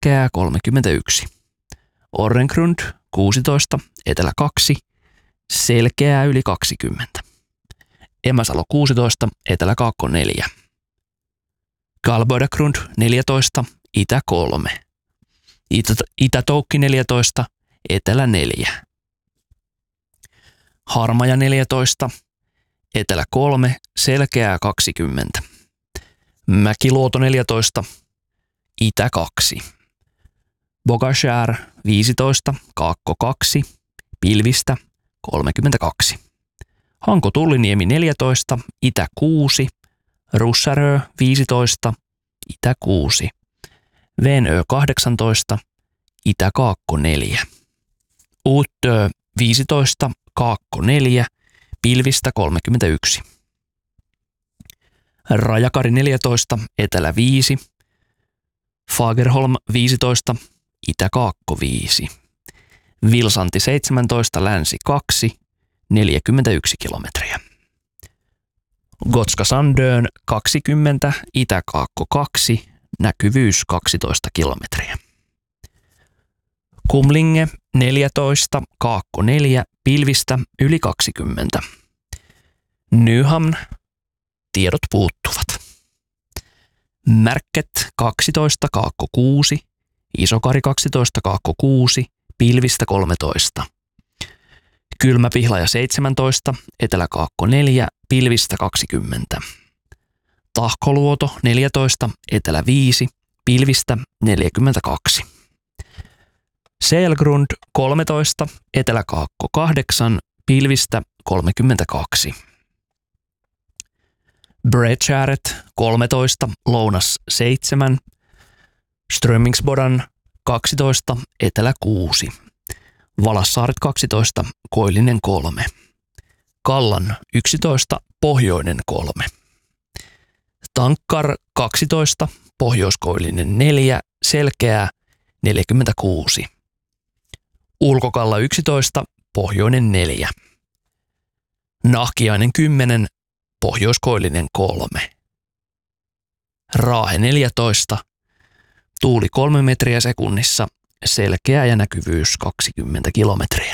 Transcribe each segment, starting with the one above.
selkeää 31. Orrengrund 16, etelä 2, selkeää yli 20. Emäsalo 16, etelä kaakko 4. Galbödagrund 14, itä 3. Itä-Toukki 14, etelä 4. Harmaja 14, etelä 3, selkeää 20. Mäkiluoto 14, itä 2. Bogashär 15, kaakko 2, pilvistä 32. Hanko Tulliniemi 14, itä 6. Russarö 15, itä 6. Venö 18, itä kaakko 4. Uutö 15, kaakko 4, pilvistä 31. Rajakari 14, etelä 5. Fagerholm 15, itä kaakko 5. Vilsanti 17, länsi 2, 41 kilometriä. Gotska Sandön 20, itä kaakko 2, näkyvyys 12 kilometriä. Kumlinge 14, kaakko 4, pilvistä yli 20. Nyhamn, tiedot puuttuvat. Märket 12, kaakko 6, Isokari 12, kaakko 6, pilvistä 13. Kylmäpihlaja 17, etelä kaakko 4, pilvistä 20. Tahkoluoto 14, etelä 5, pilvistä 42. Selgrund 13, etelä kaakko 8, pilvistä 32. Bredskäret 13, lounas 7, Strömingsbodan 12, etelä 6. Valassaaret 12, koillinen 3. Kallan 11, pohjoinen 3. Tankkar 12, pohjoiskoillinen 4, selkeää 46. Ulkokalla 11, pohjoinen 4. Nahkiainen 10, pohjoiskoillinen 3. Raahe 14, tuuli 3 metriä sekunnissa, selkeä ja näkyvyys 20 kilometriä.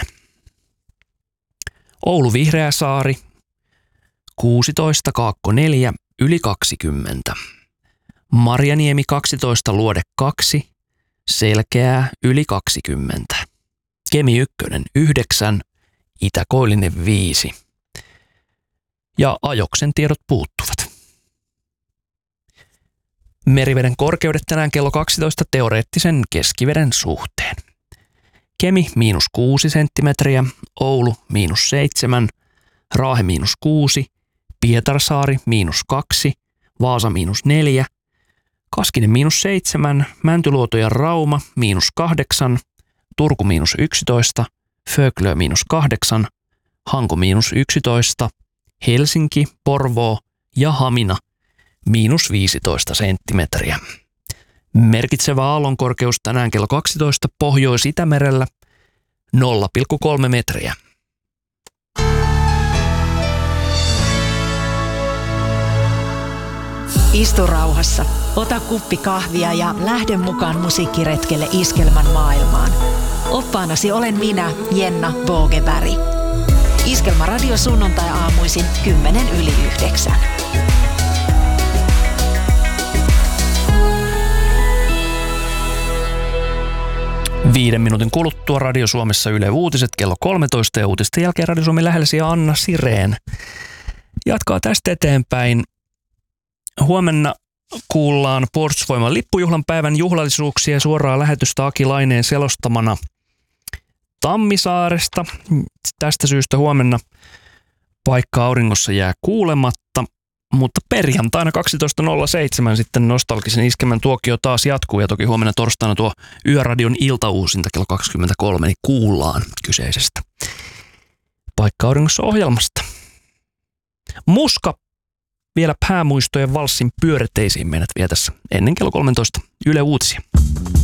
Oulu Vihreäsaari 16, kaakko 4, yli 20. Marjaniemi 12, luode 2, selkeää yli 20. Kemi 1, 9, Itä-Koillinen 5. Ja Ajoksen tiedot puuttuvat. Meriveden korkeudet tänään kello 12 teoreettisen keskiveden suhteen. Kemi -6 senttimetriä, Oulu -7, Raahe -6, Pietarsaari -2, Vaasa -4, Kaskinen -7, Mäntyluoto ja Rauma -8, Turku -11, Föglö -8, Hanko -11, Helsinki, Porvoo ja Hamina -15 senttimetriä. Merkitsevä aallonkorkeus tänään kello 12 Pohjois-Itämerellä 0,3 metriä. Istu rauhassa, ota kuppi kahvia ja lähde mukaan musiikkiretkelle Iskelmän maailmaan. Oppaanasi olen minä, Jenna Bogeberg. Iskelmä radio sunnuntai-aamuisin 8:10. 5 minuutin kuluttua Radio Suomessa Yle Uutiset kello 13 ja uutisten jälkeen Radio Suomen lähellesi Anna Sireen jatkaa tästä eteenpäin. Huomenna kuullaan Puolustusvoiman lippujuhlan päivän juhlallisuuksia suoraa lähetystä Aki Laineen selostamana Tammisaaresta. Tästä syystä huomenna paikka auringossa jää kuulematta, mutta perjantaina 12.07 sitten nostalgisen Iskelmän tuokio taas jatkuu ja toki huomenna torstaina tuo Yöradion iltauusinta kello 23 niin kuullaan kyseisestä paikka auringossa ohjelmasta. Muska vielä päämuistojen valssin pyöräteisiin meidät vie tässä ennen kello 13 Yle Uutisia.